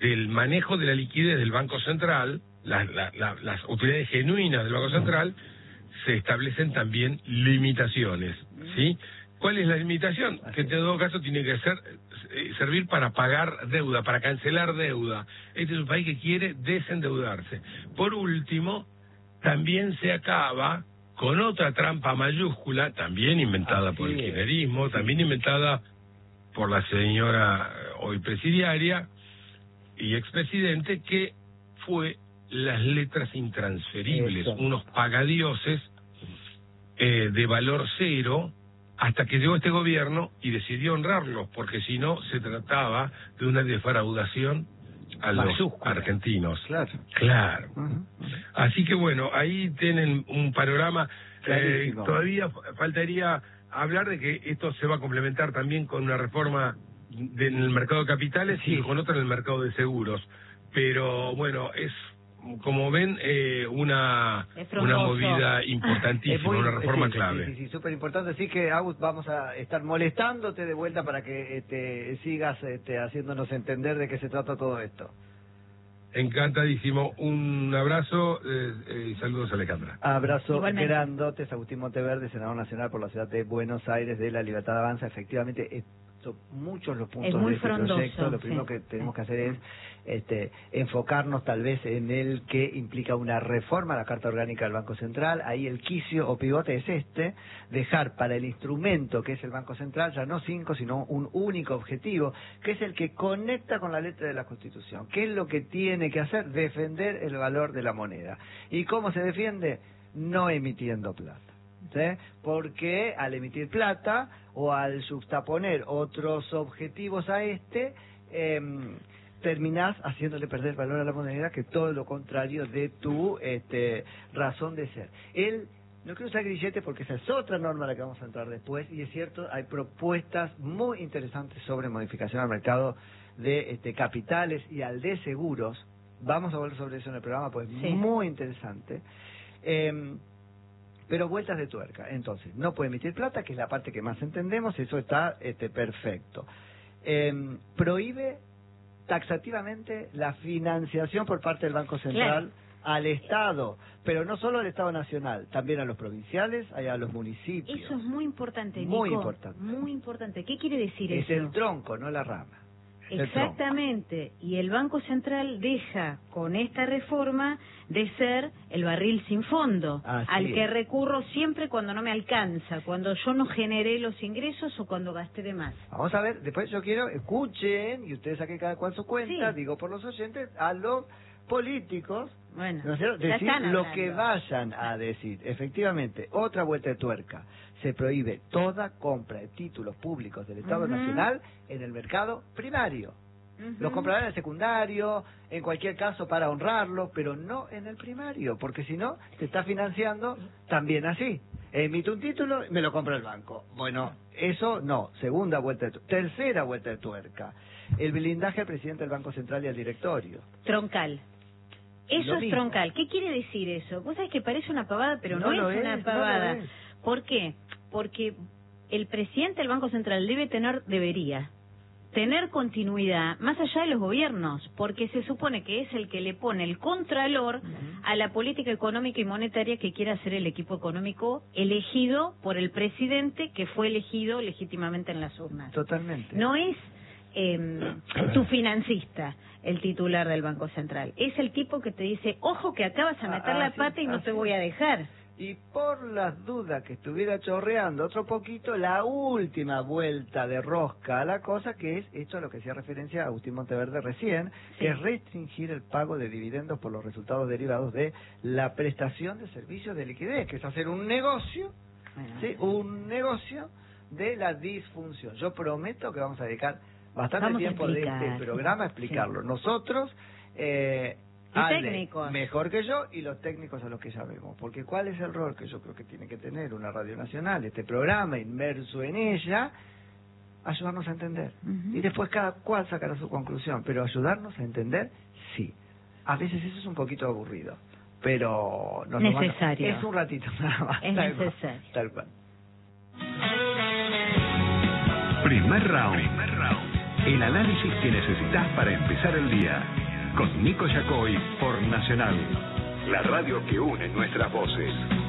del manejo de la liquidez del Banco Central, las utilidades genuinas del Banco Central, se establecen también limitaciones, ¿sí? ¿Cuál es la limitación? Que en todo caso tiene que servir para pagar deuda, para cancelar deuda. Este es un país que quiere desendeudarse. Por último, también se acaba con otra trampa mayúscula, también inventada por el kirchnerismo, también inventada por la señora hoy presidiaria y expresidente, que fue las letras intransferibles, unos pagadioses de valor cero, hasta que llegó este gobierno y decidió honrarlos, porque si no se trataba de una defraudación a los argentinos. Claro. Así que bueno, ahí tienen un panorama. Todavía faltaría hablar de que esto se va a complementar también con una reforma en el mercado de capitales y con otra en el mercado de seguros. Pero bueno, es, como ven, una movida importantísima, una reforma clave. Sí, súper importante. Así que, Agus, vamos a estar molestándote de vuelta para que sigas haciéndonos entender de qué se trata todo esto. Encantadísimo. Un abrazo y saludos a Alejandra. Abrazo grandotes. Agustín Monteverde, senador nacional por la ciudad de Buenos Aires de La Libertad Avanza. Efectivamente, muchos los puntos de este proyecto. Lo primero que tenemos que hacer es enfocarnos tal vez en el que implica una reforma a la Carta Orgánica del Banco Central. Ahí el quicio o pivote es dejar para el instrumento que es el Banco Central ya no 5, sino un único objetivo, que es el que conecta con la letra de la Constitución. ¿Qué es lo que tiene que hacer? Defender el valor de la moneda. ¿Y cómo se defiende? No emitiendo plata. ¿Sí? Porque al emitir plata o al juxtaponer otros objetivos a terminás haciéndole perder valor a la moneda, que todo lo contrario de tu razón de ser. No quiero usar grillete porque esa es otra norma a la que vamos a entrar después, y es cierto, hay propuestas muy interesantes sobre modificación al mercado de capitales y al de seguros. Vamos a hablar sobre eso en el programa, pues muy interesante. Pero vueltas de tuerca. Entonces, no puede emitir plata, que es la parte que más entendemos, eso está perfecto. Prohíbe taxativamente la financiación por parte del Banco Central al Estado, pero no solo al Estado Nacional, también a los provinciales, a los municipios. Eso es muy importante, Nico. Muy importante. Muy importante. ¿Qué quiere decir eso? Es el tronco, no la rama. Exactamente, y el Banco Central deja con esta reforma de ser el barril sin fondo, al que recurro siempre cuando no me alcanza, cuando yo no generé los ingresos o cuando gasté de más. Vamos a ver, después yo quiero, escuchen, y ustedes saquen cada cual su cuenta, digo por los oyentes, a los políticos, ¿no sé, decir lo que vayan a decir. Efectivamente, otra vuelta de tuerca. Se prohíbe toda compra de títulos públicos del Estado Nacional en el mercado primario. Los comprarán en el secundario, en cualquier caso para honrarlo, pero no en el primario, porque si no, te está financiando también así. Emite un título y me lo compra el banco. Bueno, eso no. Segunda vuelta de tuerca. Tercera vuelta de tuerca. El blindaje al presidente del Banco Central y al directorio. Troncal. Eso es troncal. ¿Qué quiere decir eso? Vos sabés que parece una pavada, pero no es una pavada. No ¿Por qué? Porque el presidente del Banco Central debería tener continuidad más allá de los gobiernos, porque se supone que es el que le pone el contralor a la política económica y monetaria que quiere hacer el equipo económico elegido por el presidente, que fue elegido legítimamente en las urnas. Totalmente. No es tu financista el titular del Banco Central, es el tipo que te dice, ojo que acá vas a meter la pata y no te voy a dejar. Y por las dudas que estuviera chorreando otro poquito, la última vuelta de rosca a la cosa, que es esto a lo que hacía referencia a Agustín Monteverde recién, que es restringir el pago de dividendos por los resultados derivados de la prestación de servicios de liquidez, que es hacer un negocio, un negocio de la disfunción. Yo prometo que vamos a dedicar bastante tiempo de este programa a explicarlo. Nosotros... técnicos. Mejor que yo, y los técnicos a los que sabemos. Porque ¿cuál es el rol que yo creo que tiene que tener una radio nacional, este programa inmerso en ella? Ayudarnos a entender. Y después cada cual sacará su conclusión. Pero ayudarnos a entender, sí. A veces eso es un poquito aburrido. Pero... necesario. Es un ratito nada más. Es necesario. Tal cual. Primer round. El análisis que necesitas para empezar el día. Con Nico Yacoy por Nacional. La radio que une nuestras voces.